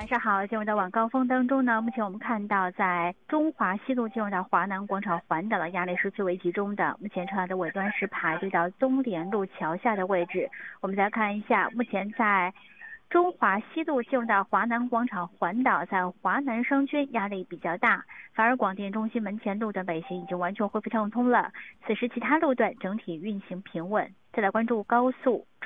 上好，进入到晚高峰当中呢，目前我们看到在中华西路进入到华南广场环岛的压力是最为集中的，目前车辆的尾端是排队到东联路桥下的位置。我们再看一下，目前在中华西路进入到华南广场环岛，在华南商圈压力比较大，反而广电中心门前路的北行已经完全恢复畅通了。此时其他路段整体运行平稳。再来关注高速